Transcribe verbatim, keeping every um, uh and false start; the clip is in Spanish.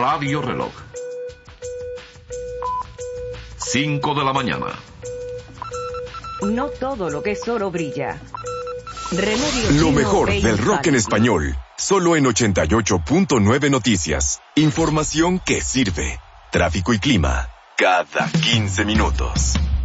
Radio Reloj. Cinco de la mañana. No todo lo que es oro brilla. Remedio Lo Chino mejor Base del rock en Valley. español, solo en ochenta y ocho punto nueve Noticias. Información que sirve. Tráfico y clima, cada quince minutos.